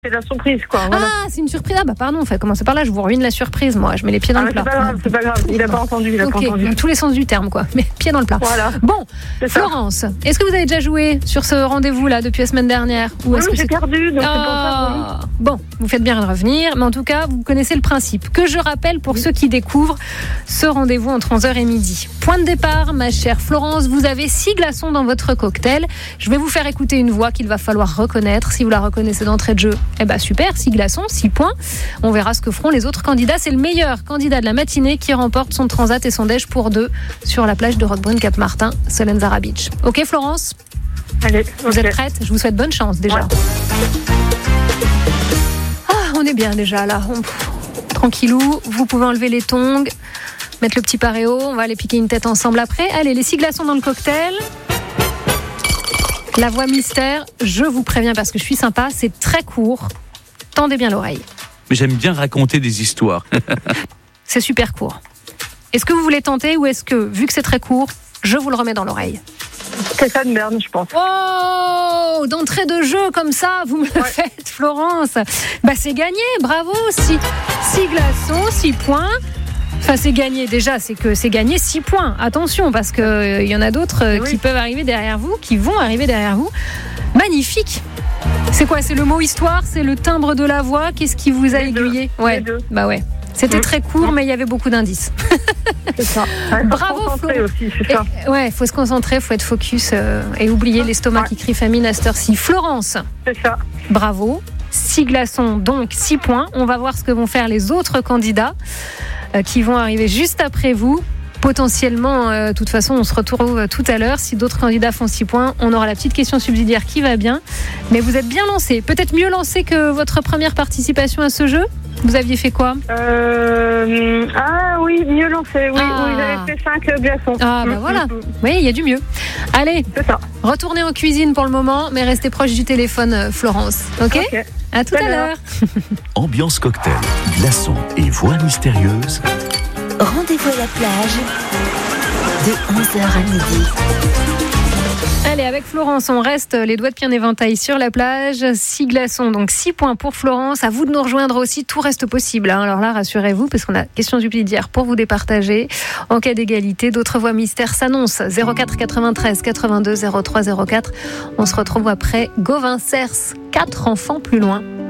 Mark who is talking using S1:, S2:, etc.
S1: C'est la surprise, quoi. Voilà.
S2: Ah, c'est une surprise. Ah, bah pardon, on fait commencer par là, je vous ruine la surprise, moi. Je mets les pieds dans le plat.
S1: C'est pas grave. Il n'a pas entendu, il a pas entendu.
S2: Dans tous les sens du terme, quoi. Mais pieds dans le plat.
S1: Voilà.
S2: Bon,
S1: C'est ça.
S2: Florence, est-ce que vous avez déjà joué sur ce rendez-vous-là depuis la semaine dernière? Ou est-ce que
S1: j'ai perdu, donc c'est pour ça.
S2: Bon, vous faites bien de revenir, mais en tout cas, vous connaissez le principe. Que je rappelle pour ceux qui découvrent ce rendez-vous entre 11h et midi. Point de départ, ma chère Florence, vous avez 6 glaçons dans votre cocktail. Je vais vous faire écouter une voix qu'il va falloir reconnaître. Si vous la reconnaissez d'entrée de jeu, eh ben super, 6 glaçons, 6 points. On verra ce que feront les autres candidats. C'est le meilleur candidat de la matinée qui remporte son transat et son déj pour 2 sur la plage de Roquebrune-Cap-Martin, Solenzara Beach. Ok Florence ?
S1: Allez,
S2: Vous êtes prête ? Je vous souhaite bonne chance déjà.
S1: Ouais.
S2: Ah, on est bien déjà là. Tranquillou, vous pouvez enlever les tongs, mettre le petit paréo, on va aller piquer une tête ensemble après. Allez, les 6 glaçons dans le cocktail. La voix mystère, je vous préviens parce que je suis sympa, c'est très court. Tendez bien l'oreille.
S3: Mais j'aime bien raconter des histoires.
S2: C'est super court. Est-ce que vous voulez tenter ou est-ce que, vu que c'est très court, je vous le remets dans l'oreille?
S1: Stéphane Bern, je pense.
S2: Oh, d'entrée de jeu comme ça, vous me le faites, Florence. Bah c'est gagné, bravo. 6 glaçons, 6 points. Enfin, c'est gagné déjà, c'est que c'est gagné 6 points. Attention, parce qu'il y en a d'autres qui peuvent arriver derrière vous, qui vont arriver derrière vous. Magnifique. C'est quoi? C'est le mot histoire? C'est le timbre de la voix? Qu'est-ce qui vous a aiguillé? Ouais, bah ouais. C'était très court, mais il y avait beaucoup d'indices.
S1: C'est ça.
S2: Bravo, Flo.
S1: Aussi, c'est ça.
S2: Ouais, faut se concentrer, faut être focus et oublier l'estomac qui crie famine à cette heure-ci. Florence.
S1: C'est ça.
S2: Bravo. 6 glaçons, donc 6 points. On va voir ce que vont faire les autres candidats qui vont arriver juste après vous. Potentiellement, de toute façon, on se retrouve tout à l'heure. Si d'autres candidats font 6 points, on aura la petite question subsidiaire qui va bien. Mais vous êtes bien lancé. Peut-être mieux lancé que votre première participation à ce jeu. Vous aviez fait quoi?
S1: Ah oui, mieux lancé. Oui,
S2: Ah.
S1: j'avais fait 5 glaçons.
S2: Ah bah voilà. Oui, il y a du mieux. Allez,
S1: C'est ça.
S2: retournez en cuisine pour le moment, mais restez proche du téléphone, Florence. Ok? À tout à l'heure.
S4: Ambiance cocktail, glaçons et voix mystérieuse.
S5: Rendez-vous à la plage de 11h à midi.
S2: Allez, avec Florence, on reste les doigts de pied en éventail sur la plage. 6 glaçons, donc 6 points pour Florence. À vous de nous rejoindre aussi, tout reste possible. Alors là, rassurez-vous, parce qu'on a question subsidiaire pour vous départager. En cas d'égalité, d'autres voix mystères s'annoncent. 04 93 82 03 04. On se retrouve après Gauvin Cers, 4 enfants plus loin.